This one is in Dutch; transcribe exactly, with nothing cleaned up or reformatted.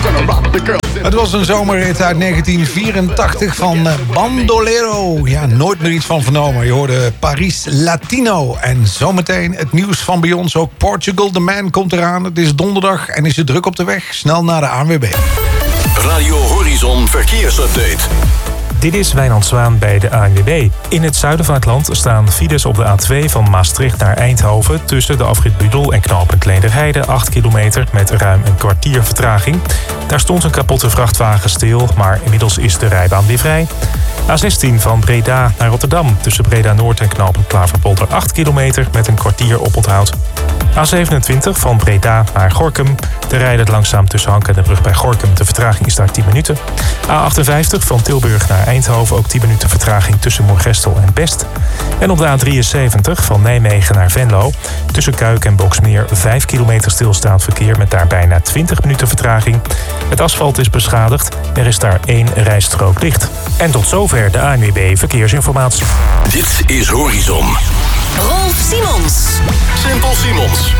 Het was een zomerrit uit negentien vierentachtig van Bandolero. Ja, nooit meer iets van vernomen. Je hoorde Paris Latino. En zometeen het nieuws van bij ons. Ook Portugal, The Man komt eraan. Het is donderdag en is het druk op de weg. Snel naar de A N W B. Radio Horizon Verkeersupdate. Dit is Wijnand Zwaan bij de A N W B. In het zuiden van het land staan files op de A twee van Maastricht naar Eindhoven... tussen de afrit Budel en knooppunt Leenderheide, acht kilometer met ruim een kwartier vertraging. Daar stond een kapotte vrachtwagen stil, maar inmiddels is de rijbaan weer vrij. A zestien van Breda naar Rotterdam, tussen Breda Noord en knooppunt Klaverpolder, acht kilometer met een kwartier oponthoud. A zevenentwintig van Breda naar Gorinchem. De rijdt langzaam tussen Hank en de brug bij Gorinchem. De vertraging is daar tien minuten. A achtenvijftig van Tilburg naar Eindhoven. Ook tien minuten vertraging tussen Moergestel en Best. En op de A drieënzeventig van Nijmegen naar Venlo. Tussen Kuik en Boksmeer vijf kilometer stilstaand verkeer met daar bijna twintig minuten vertraging. Het asfalt is beschadigd. Er is daar één rijstrook dicht. En tot zover de A N W B Verkeersinformatie. Dit is Horizon. Rolf Simons. Simpel Simons.